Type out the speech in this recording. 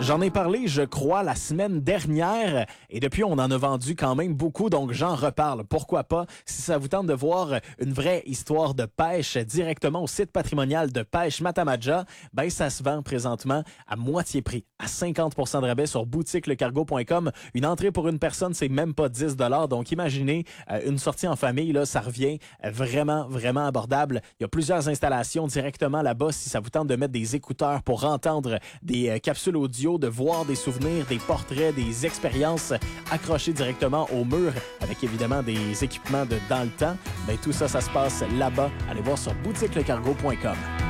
J'en ai parlé, je crois, la semaine dernière et depuis, on en a vendu quand même beaucoup, donc j'en reparle. Pourquoi pas? Si ça vous tente de voir une vraie histoire de pêche directement au site patrimonial de pêche Matamaja, ben ça se vend présentement à moitié prix, à 50% de rabais sur boutiquelecargo.com. Une entrée pour une personne, c'est même pas 10 $. Donc imaginez une sortie en famille, là, ça revient vraiment, vraiment abordable. Il y a plusieurs installations directement là-bas si ça vous tente de mettre des écouteurs pour entendre des capsules audio, de voir des souvenirs, des portraits, des expériences accrochées directement au mur avec évidemment des équipements de dans le temps. Ben, tout ça, ça se passe là-bas. Allez voir sur boutiquelecargo.com.